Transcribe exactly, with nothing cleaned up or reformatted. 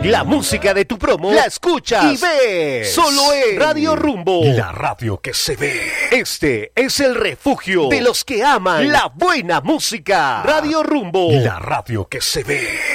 La música de tu promo la escuchas y ves solo en Radio Rumbo, la radio que se ve. Este es el refugio de los que aman la buena música. Radio Rumbo, la radio que se ve.